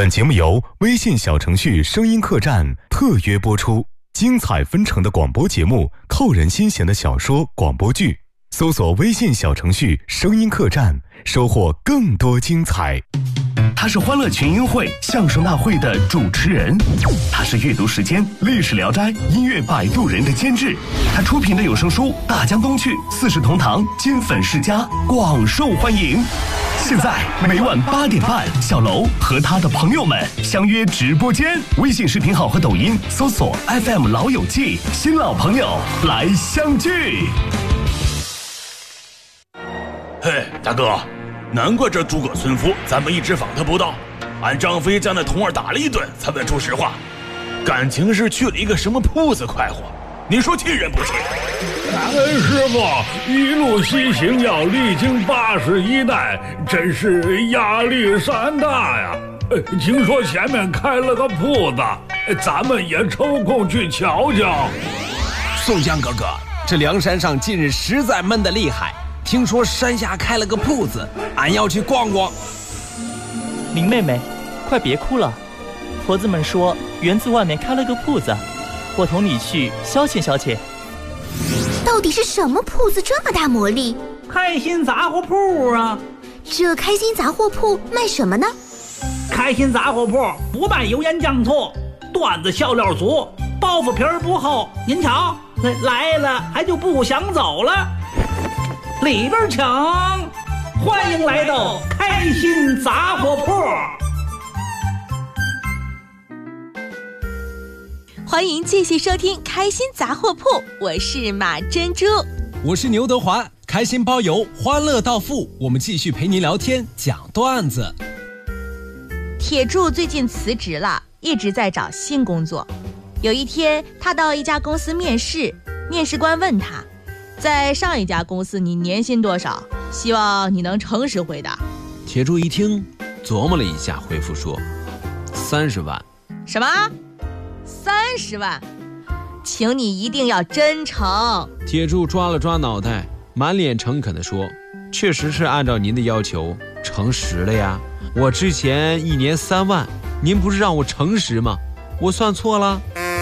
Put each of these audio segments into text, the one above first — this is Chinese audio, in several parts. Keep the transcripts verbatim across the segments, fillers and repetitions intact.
本节目由微信小程序声音客栈特约播出，精彩纷呈的广播节目，扣人心弦的小说广播剧，搜索微信小程序声音客栈，收获更多精彩。 他是欢乐群英会相声大会的主持人，他是阅读时间历史聊斋音乐摆渡人的监制，他出品的有声书《大江东去》四世同堂金粉世家广受欢迎。现在每晚八点半，小楼和他的朋友们相约直播间，微信视频号和抖音搜索 F M 老友记，新老朋友来相聚。 嘿，大哥，难怪这诸葛村夫咱们一直访他不到，俺张飞将那童儿打了一顿才问出实话，感情是去了一个什么铺子快活，你说气人不气？ 哎，师傅，一路西行要历经八十一难，真是压力山大呀。听说前面开了个铺子，咱们也抽空去瞧瞧。 宋江哥哥，这梁山上近日实在闷得厉害，听说山下开了个铺子，俺要去逛逛。 林妹妹，快别哭了，婆子们说园子外面开了个铺子，我同你去消遣消遣。 到底是什么铺子这么大魔力？ 开心杂货铺啊！ 这开心杂货铺卖什么呢？ 开心杂货铺不卖油盐酱醋，段子笑料足，包袱皮儿不厚。您瞧，来了还就不想走了。里边请，欢迎来到开心杂货铺。 欢迎继续收听开心杂货铺，我是马珍珠， 我是牛德华，开心包邮，欢乐到付，我们继续陪您聊天讲段子。 铁柱最近辞职了，一直在找新工作。有一天他到一家公司面试，面试官问他，在上一家公司你年薪多少？希望你能诚实回答。 铁柱一听，琢磨了一下，回复说三十万。 什么？三十万？请你一定要真诚。 铁柱抓了抓脑袋，满脸诚恳地说，确实是按照您的要求诚实了呀，我之前一年三万，您不是让我诚实吗？我算错了？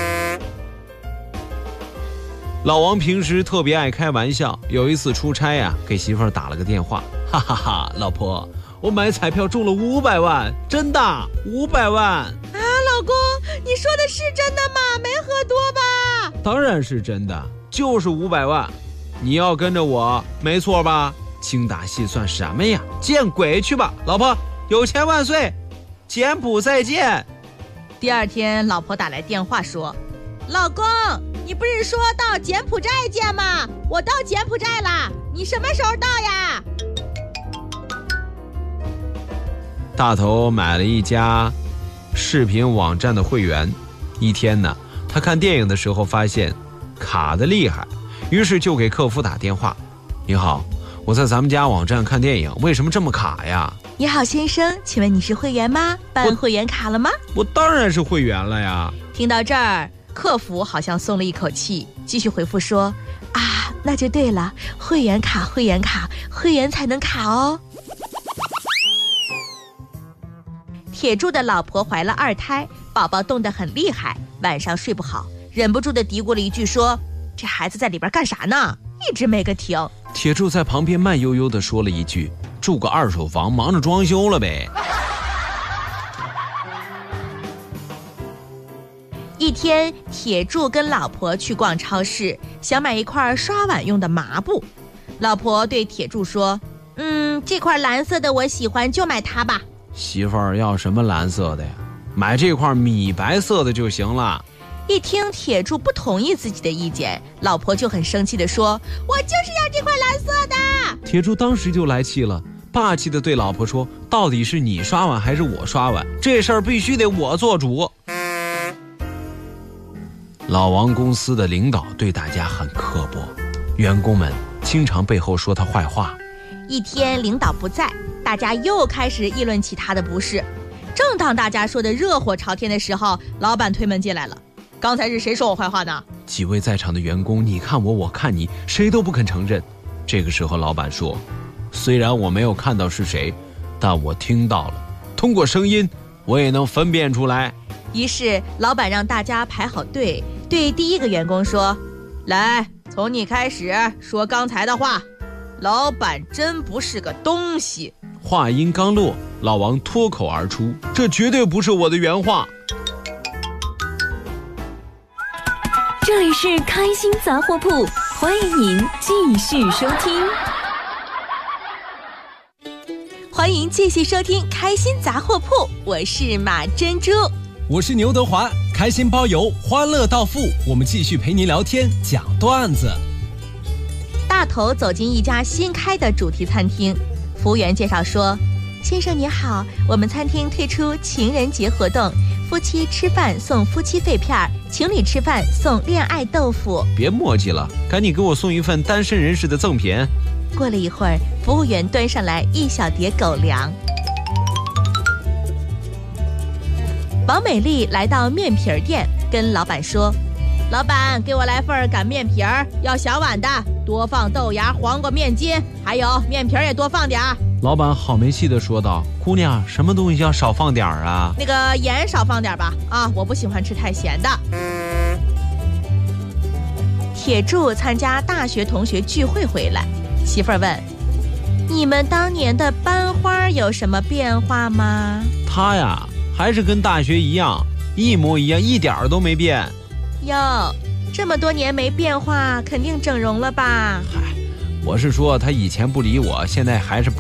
老王平时特别爱开玩笑，有一次出差呀、啊，给媳妇儿打了个电话，哈哈哈，老婆，我买彩票中了五百万，真的五百万啊！ 老公，你说的是真的吗？没喝多吧？ 当然是真的，就是五百万。你要跟着我，没错吧？精打细算什么呀？见鬼去吧！老婆，有钱万岁，柬埔寨见。 第二天，老婆打来电话说，老公，你不是说到柬埔寨见吗？我到柬埔寨了，你什么时候到呀？ 大头买了一家视频网站的会员，一天呢，他看电影的时候发现卡得厉害，于是就给客服打电话，你好，我在咱们家网站看电影，为什么这么卡呀？ 你好先生，请问你是会员吗？办会员卡了吗？ 我当然是会员了呀。 听到这儿，客服好像松了一口气，继续回复说，啊，那就对了，会员卡会员卡会员才能卡哦。铁柱的老婆怀了二胎，宝宝冻得很厉害，晚上睡不好，忍不住的嘀咕了一句说，这孩子在里边干啥呢？一直没个停。 铁柱在旁边慢悠悠的说了一句，住个二手房，忙着装修了呗。 一天，铁柱跟老婆去逛超市，想买一块刷碗用的麻布。老婆对铁柱说，嗯，这块蓝色的我喜欢，就买它吧。 媳妇儿要什么蓝色的呀？买这块米白色的就行了。 一听铁柱不同意自己的意见，老婆就很生气地说，我就是要这块蓝色的。 铁柱当时就来气了，霸气地对老婆说，到底是你刷碗还是我刷碗？这事儿必须得我做主。老王公司的领导对大家很刻薄，员工们经常背后说他坏话。 一天领导不在，大家又开始议论起他的不是。正当大家说的热火朝天的时候，老板推门进来了，刚才是谁说我坏话呢？ 几位在场的员工你看我我看你，谁都不肯承认。这个时候老板说，虽然我没有看到是谁，但我听到了，通过声音我也能分辨出来。 于是老板让大家排好队，对第一个员工说：来，从你开始说刚才的话。老板真不是个东西。 话音刚落，老王脱口而出：这绝对不是我的原话。 这里是开心杂货铺，欢迎您继续收听。 欢迎继续收听开心杂货铺，我是马珍珠， 我是牛德华。开心包邮，欢乐到付，我们继续陪您聊天讲段子。 大头走进一家新开的主题餐厅，服务员介绍说：先生你好，我们餐厅推出情人节活动，夫妻吃饭送夫妻肺片，情侣吃饭送恋爱豆腐。 别墨迹了，赶紧给我送一份单身人士的赠品。 过了一会儿，服务员端上来一小碟狗粮。王美丽来到面皮店，跟老板说：老板，给我来份擀面皮儿，要小碗的，多放豆芽、黄瓜、面筋，还有面皮也多放点儿。 老板好没气地说道：姑娘，什么东西要少放点儿啊？ 那个盐少放点吧，啊，我不喜欢吃太咸的。铁柱参加大学同学聚会回来，媳妇儿问：你们当年的班花有什么变化吗？ 他呀，还是跟大学一样，一模一样，一点儿都没变。 哟，这么多年没变化，肯定整容了吧？ 嗨，我是说他以前不理我，现在还是不